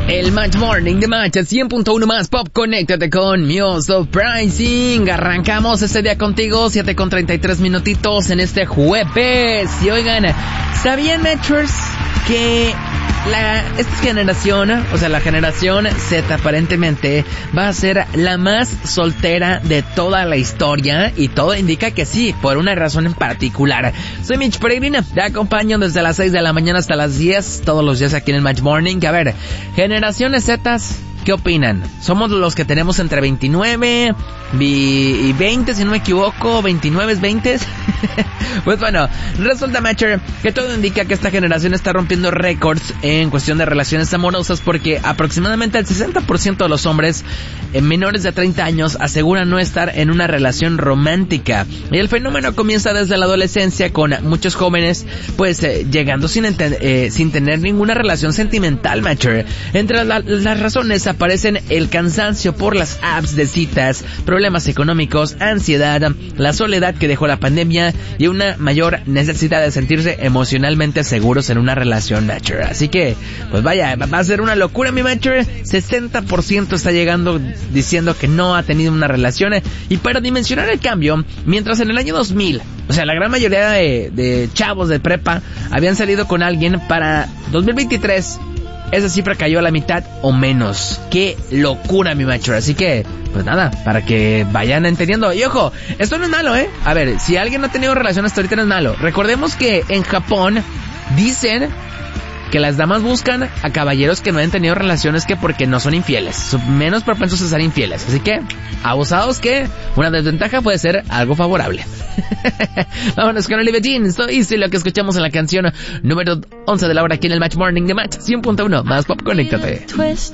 El Match Morning de Match 100.1 más Pop. Conéctate con Music Pricing. Arrancamos este día contigo, 7:33 minutitos en este jueves. Y oigan, ¿sabían, Matchers, que esta generación, o sea, la generación Z, aparentemente va a ser la más soltera de toda la historia? Y todo indica que sí, por una razón en particular. Soy Mitch Peregrina, te acompaño desde las 6 de la mañana hasta las 10, todos los días aquí en el Match Morning. A ver, generaciones Zetas, ¿qué opinan? Somos los que tenemos entre 29 y 20, si no me equivoco, 29, 20. Pues bueno, resulta, Matcher, que todo indica que esta generación está rompiendo récords en cuestión de relaciones amorosas, porque aproximadamente el 60% de los hombres menores de 30 años aseguran no estar en una relación romántica. Y el fenómeno comienza desde la adolescencia, con muchos jóvenes pues llegando sin tener ninguna relación sentimental, Matcher. Entre las razones aparecen el cansancio por las apps de citas, problemas económicos, ansiedad, la soledad que dejó la pandemia y una mayor necesidad de sentirse emocionalmente seguros en una relación, Matcher. Así que, pues vaya, va a ser una locura, mi Matcher. 60% está llegando diciendo que no ha tenido una relación. Y para dimensionar el cambio, mientras en el año 2000, o sea, la gran mayoría de chavos de prepa habían salido con alguien, para 2023 esa cifra cayó a la mitad o menos. ¡Qué locura, mi macho! Así que, pues nada, para que vayan entendiendo. Y ojo, esto no es malo, ¿eh? A ver, si alguien no ha tenido relación hasta ahorita no es malo. Recordemos que en Japón dicen que las damas buscan a caballeros que no hayan tenido relaciones, que porque no son infieles, son menos propensos a ser infieles. Así que, abusados, que una desventaja puede ser algo favorable. Vámonos con Olivia Jean, estoy lo que escuchamos en la canción número 11 de la hora aquí en el Match Morning de Match 100.1 más Pop. Conéctate. Twist